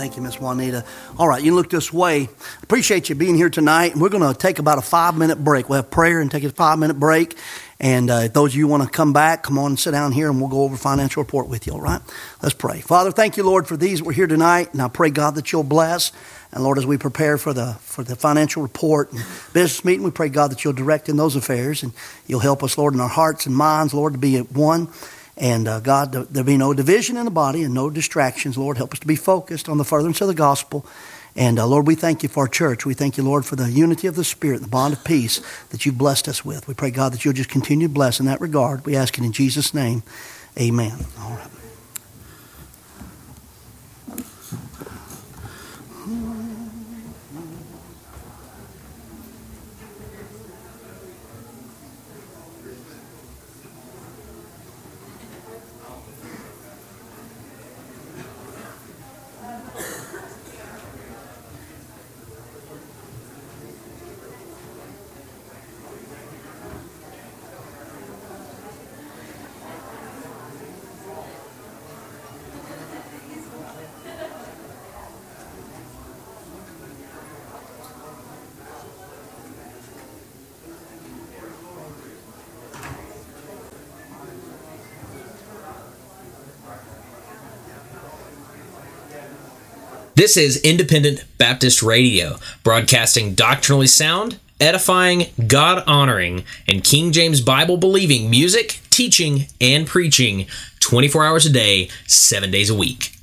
Thank you, Miss Juanita. All right, you look this way. Appreciate you being here tonight. We're going to take about a 5-minute break. We'll have prayer and take a 5-minute break. And those of you who want to come back, come on and sit down here and we'll go over financial report with you, all right? Let's pray. Father, thank you, Lord, for these that were here tonight. And I pray, God, that you'll bless. And Lord, as we prepare for the financial report and business meeting, we pray, God, that you'll direct in those affairs. And you'll help us, Lord, in our hearts and minds, Lord, to be at one. And God, there be no division in the body and no distractions. Lord, help us to be focused on the furtherance of the gospel. And Lord, we thank you for our church. We thank you, Lord, for the unity of the Spirit, the bond of peace that you've blessed us with. We pray, God, that you'll just continue to bless in that regard. We ask it in Jesus' name. Amen. All right. This is Independent Baptist Radio, broadcasting doctrinally sound, edifying, God-honoring, and King James Bible-believing music, teaching, and preaching 24 hours a day, 7 days a week.